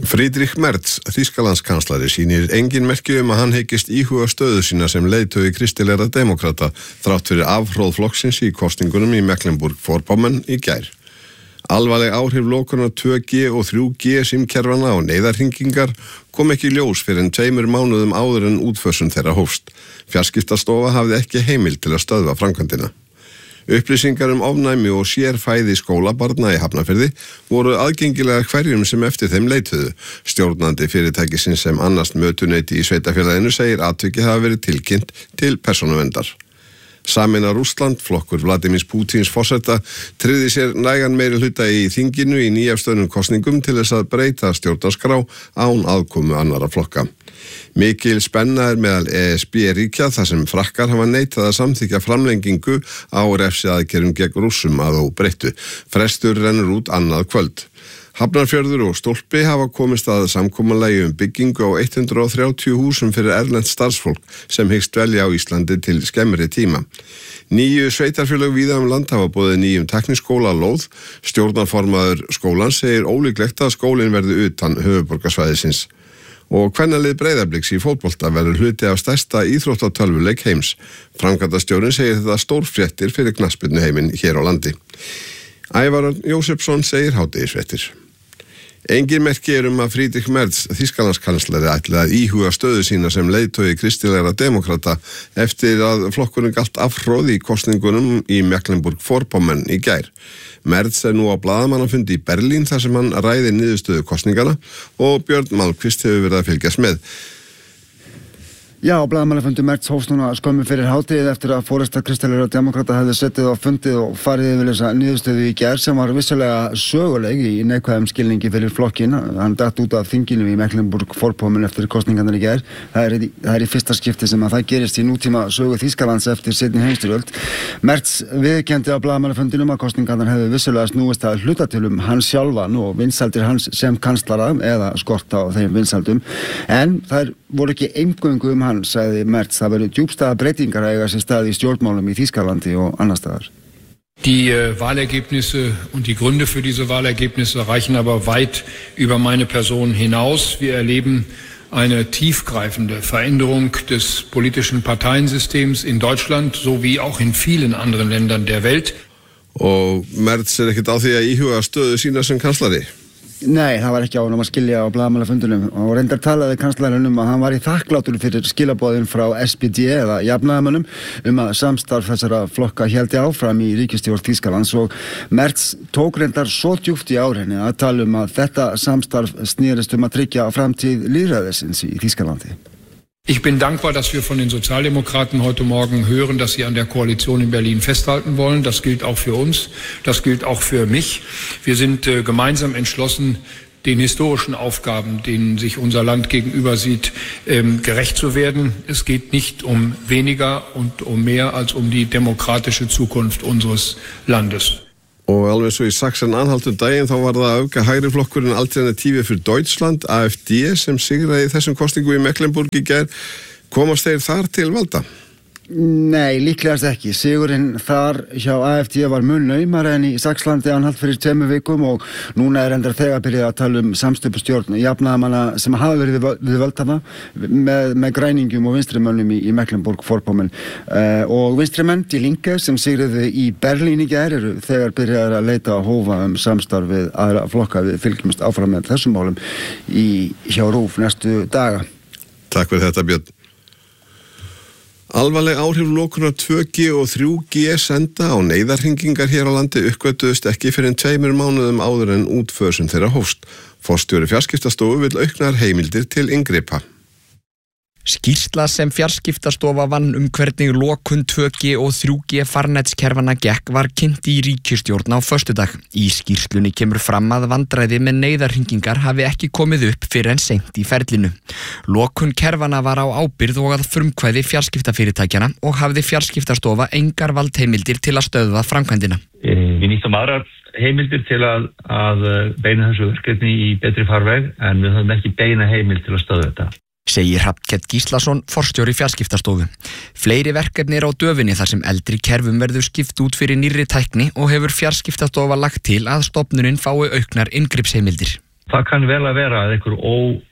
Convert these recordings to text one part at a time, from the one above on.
Friedrich Merz, Þýskalandskanslari, sýnir engin merki að hann hyggist íhuga stöðu sína sem leiðtogi kristilegra demókrata þrátt fyrir afhróð flokksins í kosningunum í Mecklenburg-Vorpommern í gær. Alvarleg áhrif lokunar 2G og 3G símkerfana og neyðarhringingar kom ekki í ljós fyrir 2 mánuðum áður en útfösun þeirra hófst. Fjarskiptastofa hafði ekki heimild til að stöðva framkvæmdina. Upplýsingar ofnæmi og sérfæði skólabarna í Hafnarfirði voru aðgengilegar hverjum sem eftir þeim leituðu. Stjórnandi fyrirtækisins sem annast mötuneyti í sveitarfélaginu segir atvikið hafa verið tilkynnt til persónuverndar. Sameina Rússland, flokkur Vladimírs Pútíns forseta, tryggði sér nægan meiri hluta í þinginu í nýafstöðnum kosningum til þess að breyta stjórnarskrá án aðkomu annarra flokka. Mikil spenna meðal ESB-ríkja þar sem Frakkar hafa neitað að samþykkja framlengingu á refsiaðgerðum gegn Rússum að óbreyttu. Frestur rennur út annað kvöld. Hafnarfjörður og Stólpi hafa komist að samkomulagi byggingu á 130 húsum fyrir erlent starfsfólk sem hyggst dvelja á Íslandi til skemmri tíma. 9 sveitarfélög víða land hafa boðið nýjum tækniskóla lóð. Stjórnarformaður skólans segir ólíklegt að skólinn verði utan höfuðborgarsvæðisins. Og kvennalið Breiðabliks í fótbolta verður hluti af stærsta íþróttatölvuleik heims. Framkvæmdastjórinn segir þetta stórfréttir fyrir knattspyrnuheiminn hér á landi. Ævar Jósefsson segir hádegisfréttir. Engin merki að Friedrich Merz, Þýskalandskanslari, ætli að íhuga stöðu sína sem leiðtogi kristilegra demókrata eftir að flokkurinn galt afhróð í kosningunum í Mecklenburg-Vorpommern í gær. Merz nú á blaðamannafundi í Berlín þar sem hann ræðir niðurstöðu kosningana og Björn Malmqvist hefur verið að fylgjast með. Já, blaðamannafundi Merz hófst núna skömmu fyrir hádegið eftir að forysta kristilegra demókrata hefði setið á fundið og farið yfir þessa niðurstöðu í gær sem var vissulega söguleg í neikvæðum skilningi fyrir flokkinn. Hann datt út af þinginu í Mecklenburg-Vorpommern eftir kosningarnar í gær. Það er í fyrsta skipti sem að það gerist í nútíma sögu Þýskalands eftir seinni heimsstyrjöld. Merz viðurkenndi á blaðamannafundinum að kosningarnar hefði vissulega snúist að hluta til hans sjálfan og vinsældir hans sem kanslara eða skort á þeim vinsældum. En það voru ekki eingöngu hann, sagði Merz, það verður djúpstæða breytingar að eiga sér stað í stjórnmálum í Þýskalandi og annars staðar. Die Wahlergebnisse und die Gründe für diese Wahlergebnisse reichen aber weit über meine Person hinaus. Wir erleben eine tiefgreifende Veränderung des politischen Parteiensystems in Deutschland sowie auch in vielen anderen Ländern der Welt. Og Merz ekkert á því að íhuga stöðu sína sem kanslari? Nei, það var ekki á honum að skilja á blaðamannafundinum og reyndar talaði kanslarinn að hann var í þakklátur fyrir skilaboðin frá SPD eða jafnaðarmönnum að samstarf þessara flokka héldi áfram í ríkisstjórn Þýskalands og Merz tók reyndar svo djúpt í árinni að tala að þetta samstarf snerist að tryggja framtíð lýðræðisins í Þýskalandi. Ich bin dankbar, dass wir von den Sozialdemokraten heute Morgen hören, dass sie an der Koalition in Berlin festhalten wollen. Das gilt auch für uns, das gilt auch für mich. Wir sind gemeinsam entschlossen, den historischen Aufgaben, denen sich unser Land gegenüber sieht, gerecht zu werden. Es geht nicht um weniger und um mehr als um die demokratische Zukunft unseres Landes. Og alveg svo í Sachsen-Anhalt daginn þá var það auka hægri flokkurinn Alternative für Deutschland, AfD, sem sigraði þessum kosningu í Mecklenburg í gær. Komast þeir þar til valda? Nei, líklegast ekki. Sigurinn þar hjá AfD var mun naumari en í Sachsen-Anhalt fyrir 2 vikum og núna reyndar þegar byrjað að tala samstöpustjórn jafnaðarmanna sem hafa verið við völd hana með græningum og vinstrimönnum í Mecklenburg-Vorpommern. Og vinstrimenn Die Linke sem sigraði í Berlín í gær eru þegar byrjað að leita að hófa samstarf við aðra flokka. Við fylgjumst áfram með þessum málum hjá RÚV næstu daga. Takk fyrir þetta, Björn. Alvarleg áhrif lokunar 2G og 3G senda á neyðarhringingar hér á landi uppgötuðust ekki fyrir 2 mánuðum áður en útfösun þeirra hófst. Forstjóri Fjarskiptastofu vill auknar heimildir til inngripa. Skýrsla sem Fjarskiptastofa vann hvernig lokun 2G og 3G farnetskerfana gekk var kynnt í ríkisstjórn á föstudag. Í skýrslunni kemur fram að vandræði með neyðarhringingar hafi ekki komið upp fyrir en seint í ferlinu. Lokun kerfana var á ábyrgð og að frumkvæði fjarskiptafyrirtækjana og hafði Fjarskiptastofa engar valdheimildir til að stöðva framkvæmdina. Við nýttum aðrar heimildir til að beina þessu verkefni í betri farveg en við höfum ekki beina heimild til að stöðva þetta. Segir Hrafnkell Gíslason, forstjóri Fjarskiptastofu. Fleiri verkefni á döfinni þar sem eldri kerfum verður skipt út fyrir nýrri tækni og hefur Fjarskiptastofa lagt til að stofnunin fái auknar inngripsheimildir. Það kann vel að vera að einhver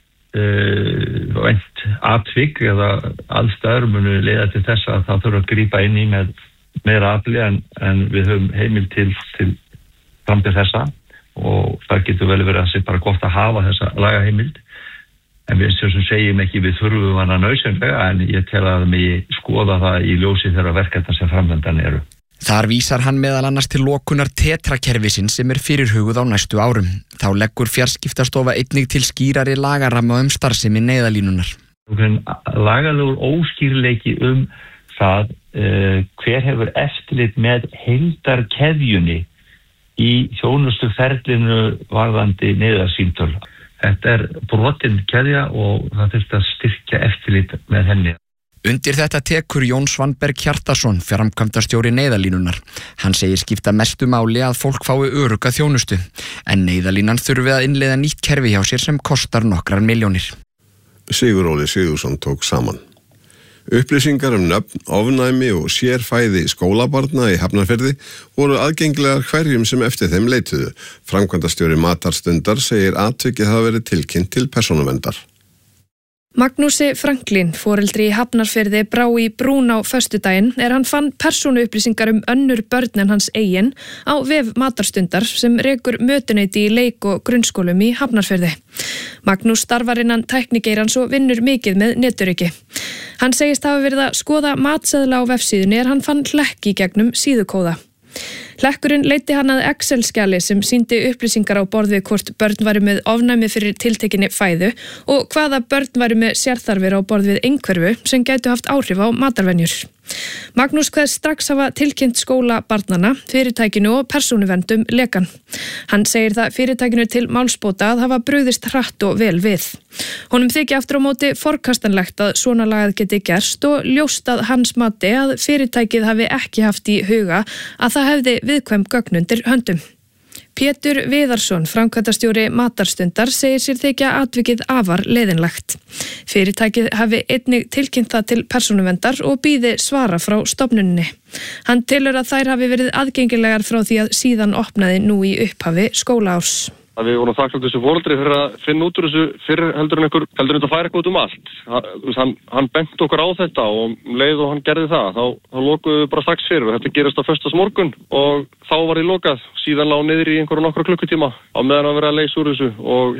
óvænt atvik eða aðstæður munu leiða til þess að það þurfa að grípa inn í með meira afli en við höfum heimild til fram til þessa og það getur vel verið að sé bara gott að hafa þessa lagaheimild en við sem segjum ekki við þurfum hana nauðsynlega en ég tel að mig skoða það í ljósi þeirra verkefna sem framöndan eru. Þar vísar hann meðal annars til lokunar tetrakerfisins sem fyrirhuguð á næstu árum. Þá leggur fjarskiptastofa einnig til skýrari lagaramma starfsemi neyðalínunar. Lagalegur óskýrleiki það hver hefur eftirlit með heildarkeðjunni í þjónustuferlinu varðandi neyðarsímtöl. Þetta brotin keðja og það þurfti að styrkja eftirlit með henni. Undir þetta tekur Jón Svanberg Hjartarson, framkvæmdastjóri neyðalínunar. Hann segir skipta mestu máli að fólk fái örugga þjónustu, en neyðalínan þurfi að innleiða nýtt kerfi hjá sér sem kostar nokkrar milljónir. Sigur Óli Sigurðsson tók saman. Upplýsingar nöfn, ofnæmi og sérfæði skólabarna í Hafnarfirði voru aðgengilegar hverjum sem eftir þeim leituðu. Framkvæmdastjóri Matarstundar segir atvikið hafa verið tilkynnt til persónuverndar. Magnúsi Franklin, foreldri í Hafnarfirði, brá í brún á föstudaginn hann fann persónuupplýsingar önnur börn en hans eigin á vef Matarstundar sem rekur mötuneyti í leik- og grunnskólum í Hafnarfirði. Magnús starfar innan tæknigeirans og vinnur mikið með netöryggi. Hann segist hafa verið að skoða matseðla á vefsíðunni hann fann hlekk í gegnum síðukóða. Hlekkurinn leiddi hann að Excel-skjali sem sýndi upplýsingar á borð við hvort börn væru með ofnæmi fyrir tiltekinni fæðu og hvaða börn væru með sérþarfir á borð við einhverfu sem gætu haft áhrif á matarvenjur. Magnús kveðst strax hafa tilkynnt skóla barnanna, fyrirtækinu og persónuverndum lekan. Hann segir það fyrirtækinu til málsbóta að hafa brugðist hratt og vel við. Honum þykir aftur á móti forkastanlegt að svona lagað geti gerst og ljóst að hans mati að fyrirtækið hafi ekki haft í huga að það hefði viðkvæm gögn undir höndum. Pétur Viðarsson, framkvæmdastjóri Matarstundar, segir sér þykja atvikið afar leiðinlegt. Fyrirtækið hafi einnig tilkynnt það til persónuverndar og bíði svara frá stofnuninni. Hann telur að þær hafi verið aðgengilegar frá því að síðan opnaði nú í upphafi skólaárs. Við vorum þakklátt þessu foreldri fyrir að finna út úr þessu fyrir heldur en að færa eitthvað út allt. Hann benti okkur á þetta og leið og hann gerði það. Þá lokuðum við bara strax fyrir. Þetta gerist á föstudagsmorgun og þá var því lokað. Síðan lá niður í einhverja nokkra klukkutíma á meðan að vera að leysa úr þessu og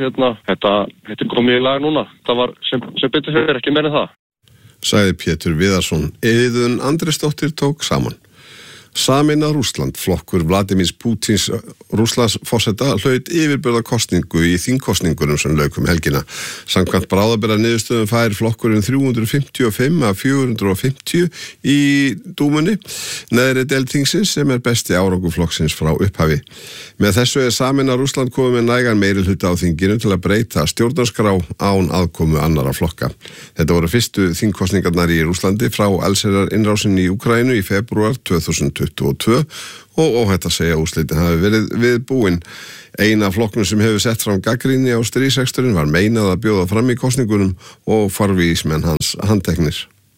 þetta komið í lag núna. Það var sem betur fyrir ekki meira en það. Sagði Pétur Viðarsson. Eiðun Andrésdóttir tók saman. Sameina Rússland, flokkur Vladimírs Pútins Rússlandsforseta hlaut yfirburðakosningu í þingkosningunum sem lauk helgina. Samkvæmt bráðabirgðaniðurstöðum fær flokkurinn 355 af 450 í dúmunni, neðri deild þingsins sem besti árangur flokksins frá upphafi. Með þessu Sameina Rússland komið með nægan meirihluta á þinginu til að breyta stjórnarskrá án aðkomu annarra flokka. Þetta voru fyrstu þingkosningarnar í Rússlandi frá allsherjarinnrásinni í Úkraínu í febrúar 2022 og óhætt að segja úrslitin hafi verið viðbúin. Eina flokknum sem hefur sett fram gagnrýni á stríðsreksturinn var meinað að bjóða fram í kosningunum og farvísmenn hans handteknir.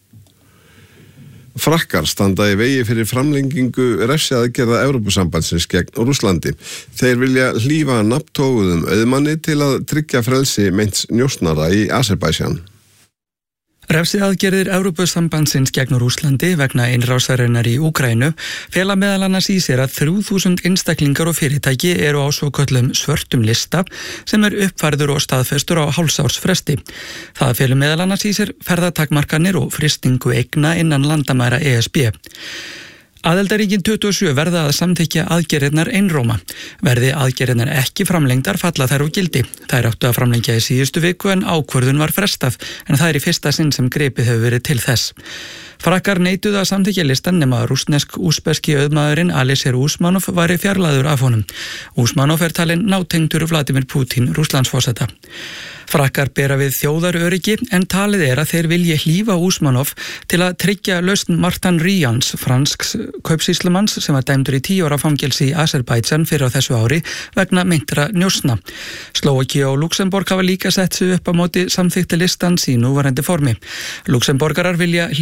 Frakkar standa í vegi fyrir framlengingu refsiaðgerða Evrópusambandsins gegn Rússlandi. Þeir vilja hlífa nafntóguðum auðmanni til að tryggja frelsi meints njósnara í Azerbaijan. Refsiaðgerðir Evrópusambandsins gegn Rússlandi vegna innrásarinnar í Úkraínu fela meðal annars í sér að 3000 einstaklingar og fyrirtæki eru á svoköllum svörtum lista sem uppfærður og staðfestur á hálfsársfresti. Það felur meðal annars í sér ferðatakmarkanir og frystingu eigna innan landamæra ESB. Aðildarríkin 27 verða að samþykkja aðgerðirnar einróma. Verði aðgerðirnar ekki framlengdar falla þær úr gildi. Þær áttu að framlengja í síðustu viku en ákvörðun var frestað, en það í fyrsta sinn sem gripið hefur verið til þess. Frakkar neituðu að samþykkja listan nema rússnesk-úsbeski auðmaðurinn Alisher Usmanov væri fjarlægður af honum. Usmanov talinn nátengdur Vladimír Pútín Rússlandsforseta. Frakkar bera við þjóðaröryggi en talið að þeir vilji hlífa Usmanov til að tryggja lausn Martin Ryans, fransks kaupsýslumanns sem var dæmdur í 10 ára fangelsi í Azerbaijan fyrir á þessu ári vegna meintra njósna. Slóvakía og Luxemborg hafa líka sett sig upp á móti samþykkti listans í núverandi formi. Luxemborgarar vilja hlífa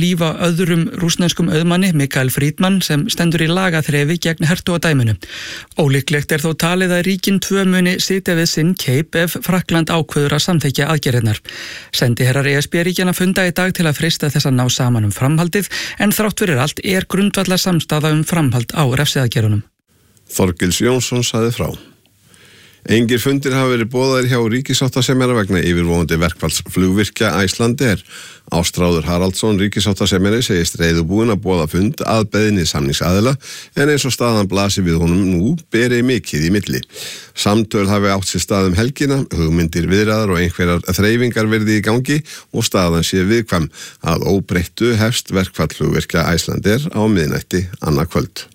öðrum rússneskum auðmanni, Mikael Friedman, sem stendur í lagaþrefi gegn hertogadæminu. Ólíklegt þó talið að ríkin 2 muni sitja við sinn keip ef Frakkland ákveður að samþykkja aðgerðirnar. Sendiherrar ESB-ríkjanna funda í dag til að freista þess að ná saman framhaldið, en þrátt fyrir allt grundvallar samstaða framhald á refsiaðgerðunum. Þorgils Jónsson sagði frá. Engir fundir hafa verið boðaðir hjá ríkissáttasemjara vegna yfirvofandi verkfalls flugvirkja Icelandair. Ástráður Haraldsson, ríkissáttasemjari, segist reiðubúinn að boða fund að beiðni samningsaðila, en eins og staðan blasir við honum nú beri mikið í milli. Samtöl hafi átt sér stað helgina, hugmyndir viðræðar og einhverjar þreifingar verði í gangi og staðan sé viðkvæm. Að óbreyttu hefst verkfall flugvirkja Icelandair á miðnætti annað kvöld.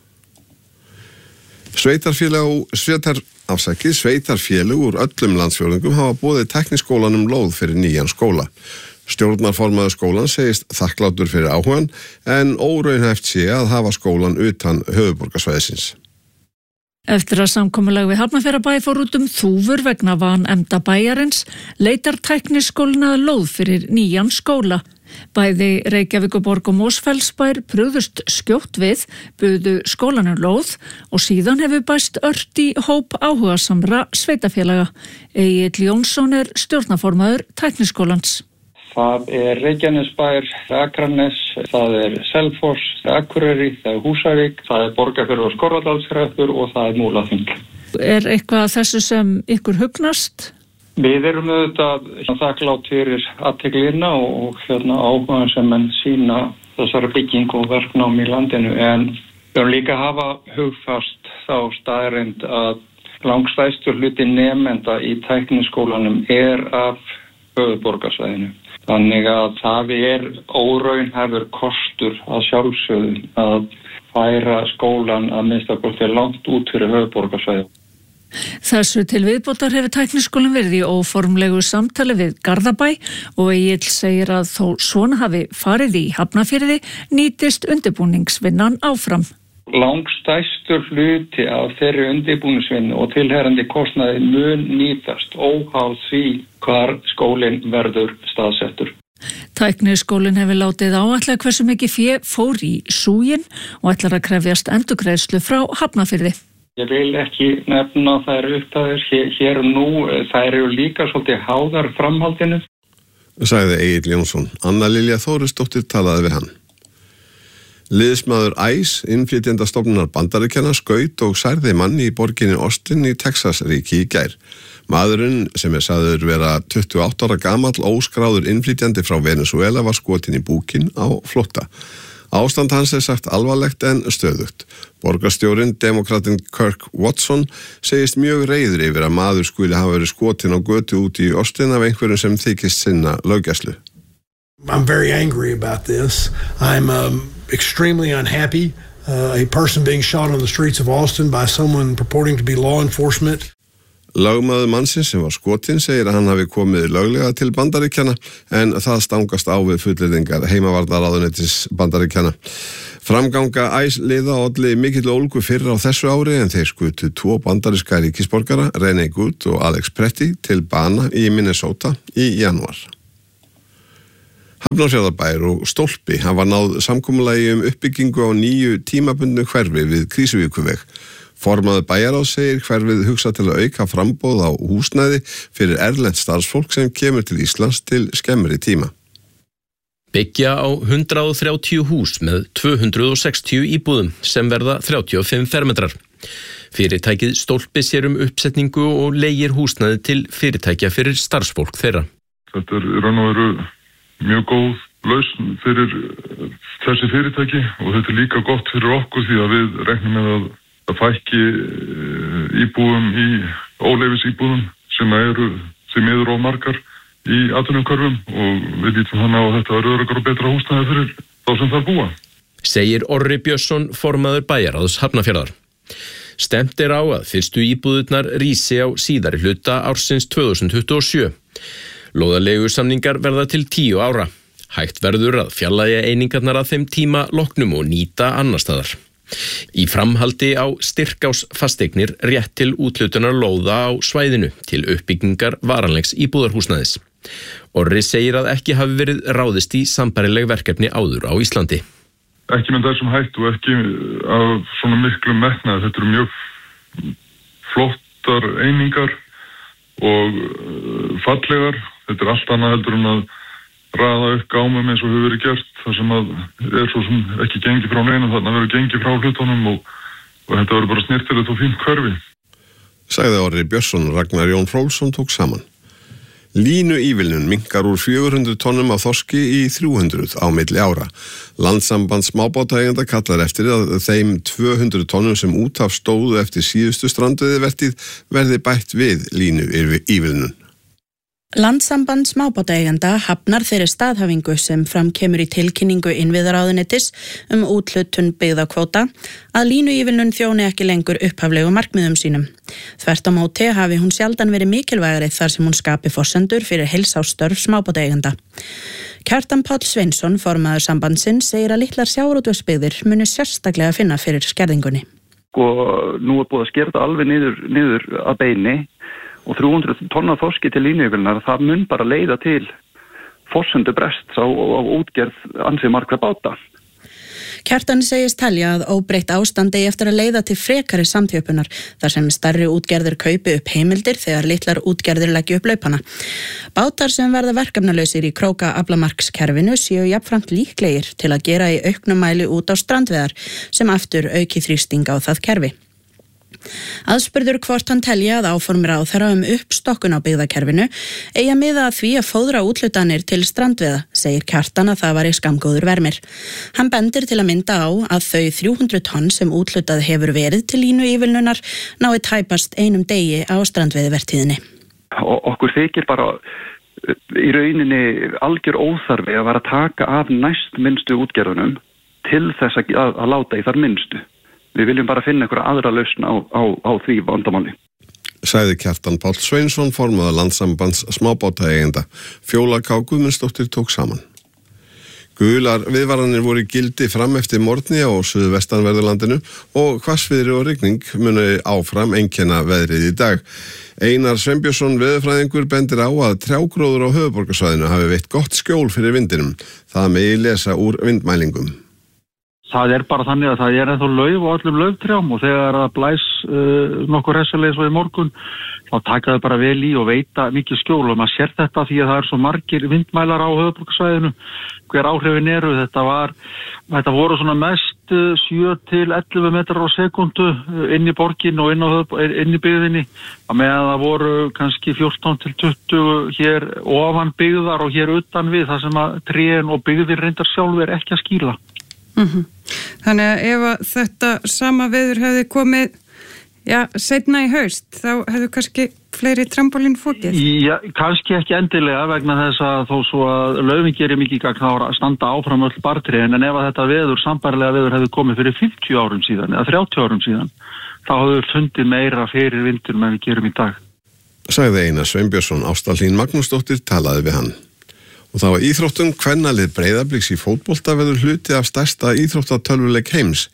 Sveitarfélög úr öllum landsfjórðungum hafa boðið tækniskólanum lóð fyrir nýjan skóla. Stjórnarformaður skólan segist þakklátur fyrir áhugan, en óraunhæft sé að hafa skólan utan höfuðborgarsvæðisins. Eftir að samkomulag við Hafnarfjarðarbæ fór út þúfur vegna vanefnda bæjarins, leitar tækniskólinn að lóð fyrir nýjan skóla. Bæði Reykjavíkurborg og Mosfellsbær brugðust skjótt við, buðu skólanum lóð og síðan hefur bæst ört í hóp áhugasamra sveitafélaga. Egill Jónsson stjórnarformaður tækniskólans. Það Reykjanesbær, Akranes, það Selfoss, Akureyri, það Húsavík, það Borgarfjörður og Skorradalshreppur og það Múlaþing. Eitthvað þessu sem ykkur hugnast? Við auðvitað þakklátt fyrir athyglinna og áhugan sem menn sína þessari bygging og verknám í landinu, en við höfum líka hafa hugfast þá staðreynd að langstærstur hluti nemenda í tækniskólanum af höfuðborgarsvæðinu. Þannig að það óraunhæfur kostur að sjálfsögðu að færa skólan að minnstakosti langt út fyrir höfuðborgarsvæðinu. Þessu til viðbótar hefur tækniskólinn verið í óformlegu samtali við Garðabæ og Egill segir að þó svona hafi farið í Hafnarfirði nýtist undirbúningsvinnan áfram. Langstærstur hluti af þeirri undirbúningsvinnu og tilherrandi kostnaði mun nýtast óháð því hvar skólinn verður staðsettur. Tækniskólinn hefur látið áætla hversu mikið fé fór í súginn og ætlar að krefjast endurgreiðslu frá Hafnarfirði. Ég vil ekki nefna þær upphæðir hér og nú, þær eru líka svolítið háðar framhaldinu. Sagði Egill Jónsson. Anna Lilja Þórisdóttir talaði við hann. Liðsmaður ICE, innflytjendastofnunar Bandaríkjanna, skaut og særði mann í borginni Austin í Texas-ríki í gær. Maðurinn, sem sagður vera 28 ára gamall, óskráður innflytjandi frá Venezuela, var skotin í búkinn á flótta. Ástand hans sagt alvarlegt en stöðugt. Borgarstjórinn, demokratinn Kirk Watson, segist mjög reiður yfir að maður skuli hafa verið skotin á götu úti í Austin af einhverjum sem þykist sinna löggæslu. I'm very angry about this. I'm extremely unhappy. A person being shot on the streets of Austin by someone purporting to be law enforcement. Lögmaður mannsins sem var skotin segir að hann hafi komið löglega til Bandaríkjanna, en það stangast á við fullyrðingar heimavarnaráðuneytis Bandaríkjanna. Framganga ICE-liða olli mikill ólgu fyrr á þessu ári, en þeir skutu 2 bandaríska ríkisborgara, Renee Good og Alex Pretty, til bana í Minnesota í janúar. Hafnarfjarðarbær og Stólpi hafa náð samkomulagi uppbyggingu á 9 tímabundnu hverfi við Krýsuvíkurveg. Formaður bæjarráðs segir hverfið hugsa til að auka framboð á húsnæði fyrir erlent starfsfólk sem kemur til Íslands til skemmri tíma. Byggja á 130 hús með 260 íbúðum sem verða 35 fermetrar. Fyrirtækið Stólpi sér uppsetningu og leigir húsnæði til fyrirtækja fyrir starfsfólk þeirra. Þetta raun og veru mjög góð lausn fyrir þessi fyrirtæki og þetta líka gott fyrir okkur því að við regnum með að fækki íbúðum í óleyfis íbúðum sem eru því miður of margar í atvinnukörfum og við lítum þannig á að þetta er öruggara og betra húsnæði fyrir þá sem þar búa. Segir Orri Björnsson, formaður bæjarráðs Hafnarfjarðar. Stemt á að fyrstu íbúðurnar rísi á síðari hluta ársins 2027. Lóðaleigusamningar verða til 10 ára. Hægt verður að fjarlægja einingarnar að þeim tíma loknum og nýta annar staðar. Í framhaldi á Styrkás fasteignir rétt til úthlutunar lóða á svæðinu til uppbyggingar varanlegs íbúðarhúsnæðis. Orri segir að ekki hafi verið ráðist í sambærileg verkefni áður á Íslandi. Ekki með þessum hættu og ekki af svona miklu metnað. Þetta eru mjög flottar einingar og fallegar. Þetta er allt annað heldur en að raða upp gámum eins og hefur verið gert. Það sem að svo sem ekki gengi frá neina, þarna verður gengi frá hlutunum og þetta verður bara snirtilegt og fínt hverfi. Sagði Orri Björnsson, Ragnar Jón Frólfsson tók saman. Línuívilnun minnkar úr 400 tonnum af þorski í 300 á milli ára. Landssamband smábátaeigenda kallar eftir að þeim 200 tonnum sem út af stóðu eftir síðustu strandveiðivertíð verði bætt við línuívilnun. Landssamband smábátaeigenda hafnar þeirri staðhæfingu sem fram kemur í tilkynningu innviðaráðuneytis úthlutun byggðakvóta að línuívilnun þjóni ekki lengur upphaflegu markmiðum sínum. Þvert á móti hafi hún sjaldan verið mikilvægari þar sem hún skapi forsendur fyrir heilsástörf smábátaeigenda. Kjartan Páll Sveinsson, formaður sambandsins, segir að litlar sjávarútvegsbyggðir muni sérstaklega finna fyrir skerðingunni. Nú er búið að skerða alveg niður að beini og 300 tonna þorski til línuívilnunar, það mun bara leiða til forsendu brests á útgerð ansi margra báta. Kjartan segist telja að óbreytt ástand eigi eftir að leiða til frekari samþjöppunar þar sem stærri útgerðir kaupi upp heimildir þegar litlar útgerðir leggja upp laupana. Bátar sem verða verkefnalausir í krókaaflamarkskerfinu séu jafnframt líklegir til að gera í auknum mæli út á strandveiðar sem aftur auki þrýsting á það kerfi. Aðspurður hvort hann telja að áform ráðherra uppstokkun á byggðakerfinu eigi að miða að því að fóðra úthlutanir til strandveiða, segir Kjartan að það var í skammgóður vermir. Hann bendir til að mynda á að þau 300 tonn sem úthlutað hefur verið til línuívilnunar nái tæpast einum degi á strandveiðivertíðinni. Okkur þykir bara í rauninni algjör óþarfi að vera að taka af næst minnstu útgerðunum til þess að láta í þar minnstu. Við viljum bara finna einhverja aðra lausn á því vandamáli. Sagði Kjartan Páll Sveinsson, formaður Landssambands smábátaeigenda. Fjóla K. Guðmundsdóttir tók saman. Gular viðvaranir voru í gildi fram eftir morgni á suðvestanverðurlandinu og hvassviðri og rigning muni áfram einkenna veðrið í dag. Einar Sveinbjörnsson veðurfræðingur bendir á að trjágróður á höfuðborgarsvæðinu hafi veitt gott skjól fyrir vindinum. Það megi lesa úr vindmælingum. Það er bara þannig að það er ennþá lauf á öllum lauftrjám og þegar það blæs nokkur hressilega svo í morgun þá taka þau bara vel í og veita mikið skjól og maður sér þetta því að það er svo margir vindmælar á höfuðborgarsvæðinu. Hver áhrifin eru? Þetta voru svona mest 7 til 11 metrar á sekundu inn í borgin og inn í byggðinni að meðan það voru kannski 14 til 20 hér ofan byggðar og hér utan við þar sem að trén og byggðir reyndar sjálfur ekki að skýla. Þannig að ef að þetta sama veður hefði komið seinna í haust, þá hefðu kannski fleiri trampólín fókið? Já, kannski ekki endilega vegna þess að þó svo að laufin gerir mikið gagn þá að standa áfram öll bartriðin, en ef að þetta sambærilega veður hefði komið fyrir 50 árum síðan eða 30 árum síðan, þá hefðu fundið meira fyrir vindunum en við gerum í dag. Sagði Einar Sveinbjörnsson. Ásta Hlín Magnúsdóttir talaði við hann. Og það var íþróttum. Kvennalið Breiðabliks í fótbolta verður hluti af stærsta íþróttatölvuleik heims,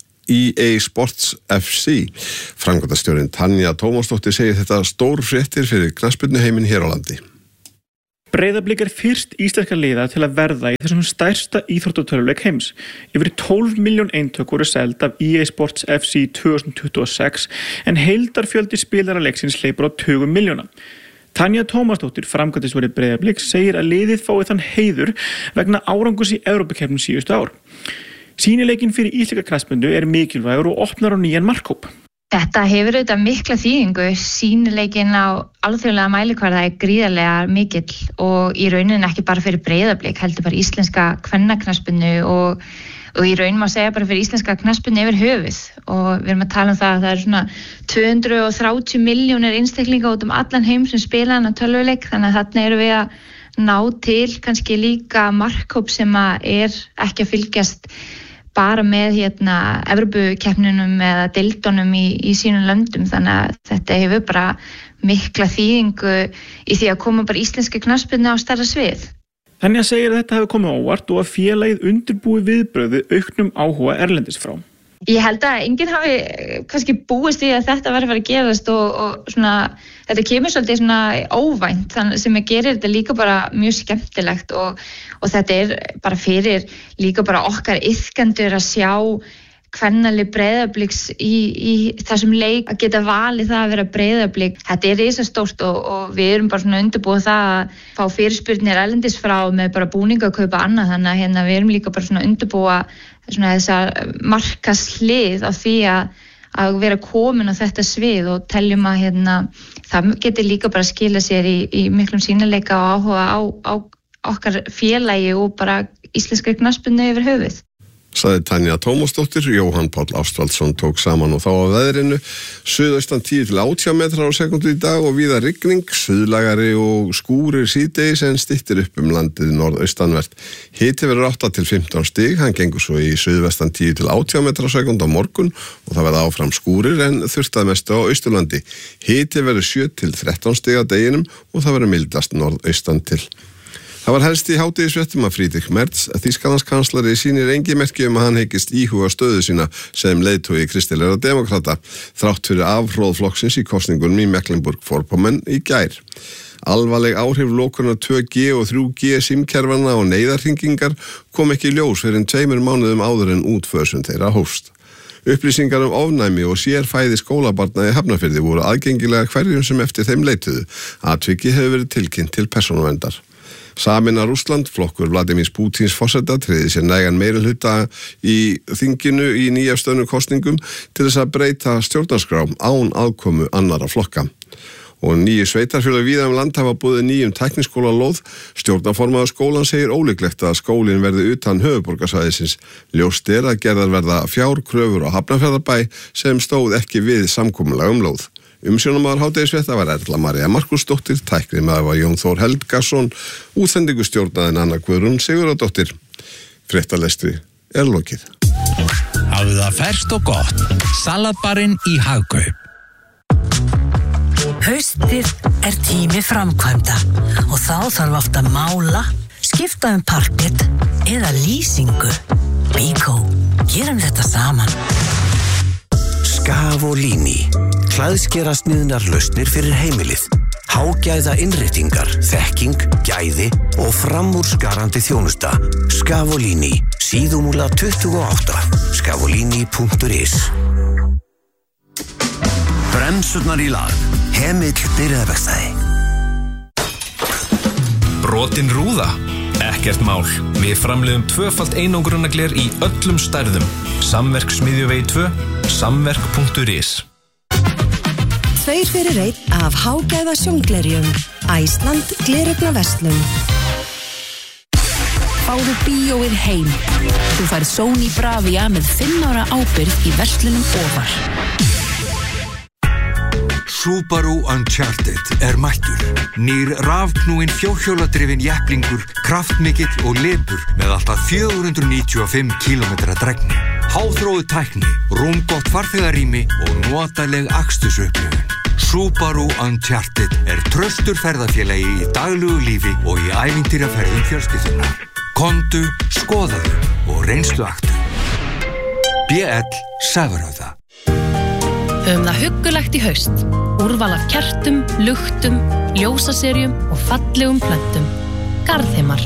EA Sports FC. Framkvæmdastjórinn Tanja Tómasdóttir segir þetta stór fréttir fyrir knattspyrnuheiminn hér á landi. Breiðablik fyrst íslenska liða til að verða í þessum stærsta íþróttatölvuleik heims. Yfir 12 milljón eintök voru seld af EA Sports FC 2026 en heildarfjöldi spilara leiksins hleypur á 20 milljóna. Tanja Tómasdóttir, framkvæmdastjóri Breiðabliks, segir að liðið fái þann heiður vegna árangurs í Evrópukeppnum síðustu ár. Sýnileikinn fyrir íslenska knattspyrnu er mikilvægur og opnar á nýjan markhóp. Þetta hefur auðvitað mikla þýðingu. Sýnileikinn á alþjóðlega mælikvarða er gríðarlega mikill og í rauninni ekki bara fyrir Breiðablik, heldur bara íslenska kvennaknattspyrnu og í raun má segja bara fyrir íslenska knattspyrnu yfir höfuð og við erum að tala það að það er svona 230 milljónir einstaklinga út allan heim sem spila þennan tölvuleik, þannig að þarna erum við að ná til kannski líka markhóp sem er ekki að fylgjast bara með Evrópukeppninum eða deildunum í sínum löndum, þannig að þetta hefur bara mikla þýðingu í því að koma bara íslenska knattspyrnu á stærra svið. Þannig að segja að þetta hefur komið óvart og að félagið undirbúi viðbrögð við auknum áhuga erlendis frá. Ég held að enginn hafi kannski búist í að þetta væri að fara að gerast og svona, þetta kemur svolítið svona óvænt, þannig sem gerir þetta líka bara mjög skemmtilegt og þetta bara fyrir líka bara okkar iðkendur að sjá kvennalið Breiðabliks í þessum leik, að geta valið það að vera Breiðablik. Þetta risastórt og við erum bara svona undirbúið það að fá fyrirspurnir erlendis frá með bara búninga að kaupa annað, þannig að við erum líka bara svona undirbúið svona þessar markaðshlið af því að vera komin á þetta svið og teljum að það getur líka bara skila sér í miklum sýnileika og áhuga á okkar félagi og bara íslenskri knattspyrnu yfir höfuð. Sagði Tanja Tómasdóttir. Jóhann Páll Ástvaldsson tók saman og þá á veðrinu. Suðaustan 10 til 80 metrar á sekundu í dag og víða rigning, suðlægari og skúrir síðdegis en styttir upp landið norðaustanvert. Hiti verður 8 til 15 stig, hann gengur svo í suðvestan 10 til 80 metrar á sekundu á morgun og það verður áfram skúrir en þurftað mestu á Austurlandi. Hiti verður 7 til 13 stig á deginum og það verður mildast norðaustan til. Það var helst í hádegisfréttum að Friedrich Merz, Þýskalandskanslari, sýnir engin merki að hann hyggist íhuga stöðu sína sem leiðtogi kristilegra demokrata, þrátt fyrir afhróð flokksins í kosningunum í Mecklenburg-Vorpommern í gær. Alvarleg áhrif lokunar 2G og 3G símkerfana og neyðarhringingar kom ekki í ljós fyrir 2 mánuðum áður en útfösun þeirra hófst. Upplýsingar ofnæmi og sérfæði skólabarna í Hafnarfirði voru aðgengilega hverjum sem eftir þeim leituðu. Atvikið hefur verið tilkynnt til persónuverndar. Sameina Rússland, flokkur Vladimírs Pútins forseta, tryggði sér nægan meirihluta í þinginu í nýjafstöðnu kosningum til þess að breyta stjórnarskrá án aðkomu annarra flokka. Og nýju sveitarfélög víða land hafa boðið nýjum tækniskólalóð. Stjórnarformaður skólan segir ólíklegt að skólinn verði utan höfuðborgarsvæðisins. Ljóst að gerðar verða fjárkröfur á Hafnarfjarðarbæ sem stóð ekki við samkomulag lóð. Umsjónamaður hádegisfrétta var Erla María Markúsdóttir, tæknimaður var Jón Þór Helgason, útsendingustjórnaðin Anna Guðrún Sigurðardóttir. Fréttalestri lokið. Hafðu það ferskt og gott. Salatbarinn í Hagkaup. Haustið tími framkvæmda og þá þarf oft að mála, skipta parkett eða lýsingu. Bíkó, gerum þetta saman. Skavolíni. Klæðskerasniðnar lausnir fyrir heimilið. Hágæða innréttingar, þekking, gæði og framúrskarandi þjónusta. Skavolíni. Síðumúla 28. Skavolíni.is. Bremsurnar í lag. Hemill byrjaðverkstæði. Brotin rúða? Ekkert mál. Við framleiðum 2-falt einangrunargler í öllum stærðum. Samverk Smiðjuvegi 2, samverk.is. 2 fyrir 1 af hágæða sjónglerjum. Æsland glerugnaverslun. Fáðu bíóið heim. Þú færð Sony Bravia með 5 ára ábyrgð í verslunum ofar. Subaru Uncharted mættur. Nýr rafknúinn fjórhjóladrifinn jepplingur, kraftmikill og lepur með alltaf 495 km drægni. Háþróuð tækni, rúmgott farþegarými og notaleg akstursupplifun. Subaru Uncharted traustur ferðafélagi í daglugu lífi og í ævintýraferðum fjölskyldunar. Komdu, skoðaðu og reynsluaktu. BL Sævarhöfða. Höfum það huggulegt í haust. Úrval af kertum, luktum, ljósaserjum og fallegum plöntum. Garðheimar.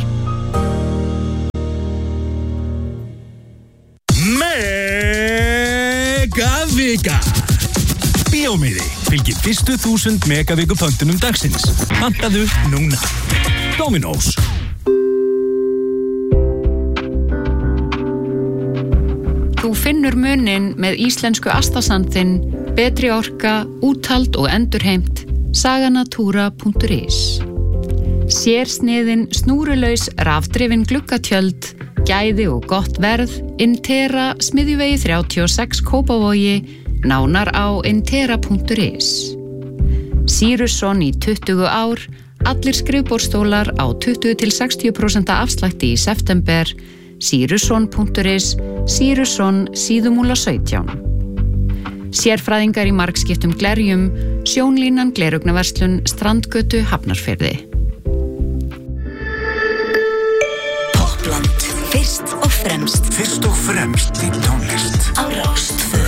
Megavika. Bíómiði fylgir fyrstu 1000 megaviku pöntunum dagsins. Pantaðu núna. Dominos. Þú finnur muninn með íslensku astasandinn, betri orka, úthald og endurheimt, saganatúra.is. Sérsniðin, snúrulaus, rafdrifin gluggatjöld, gæði og gott verð, Intera, Smiðjuvegi 36 Kópavogi, nánar á intera.is. Sýrusson í 20 ár, allir skrifborðstólar á 20-60% afslætti í september, Sýrusson.is, Sýrusson síðumúla 17. Sérfræðingar í margskiptum glerjum, Sjónlínan glerugnaverslun, Strandgötu, Hafnarfirði. Toppland, fyrst og fremst. Fyrst og fremst í tónlist. á Rás 2.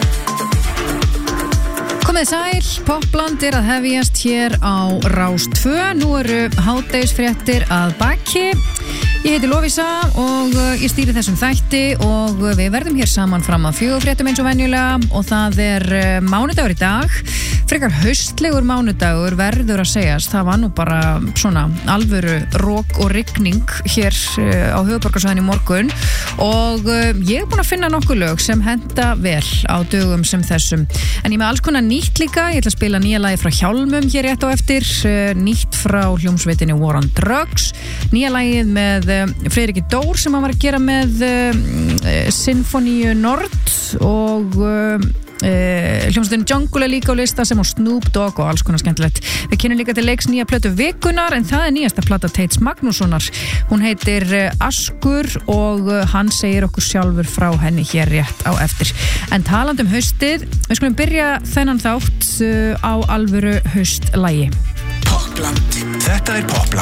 Komið sæl, Popland að hefjast hér á Rás 2. Nú eru hádegisfréttir að baki. Ég heiti Lovísa og ég stýri þessum þætti og við verðum hér saman fram að 4 fréttum eins og venjulega og það mánudagur í dag. Frekar haustlegur mánudagur verður að segjast. Það var nú bara svona alvöru rók og rigning hér á höfuðborgarsvæðinu í morgun og ég búin að finna nokkuð lög sem henta vel á dögum sem þessum. En ég með alls konar nýtt líka. Ég ætla að spila nýja lagi frá Hjálmum hér rétt á eftir, nýtt frá hljómsveitinni War on Drugs, nýja lagið með Friðriki Dór sem hann var að gera með Sinfoníu Nord og hljómsveitin Jungle líka á lista sem á Snoop Dogg og alls konar skemmtilegt. Við kynum líka til leiks nýja plötu vikunar en það nýjasta plata Teits Magnússonar. Hún heitir Askur og hann segir okkur sjálfur frá henni hér rétt á eftir. En talandi haustið, við skulum byrja þennan þátt á alvöru haustlægi. Popland. Þetta Popland.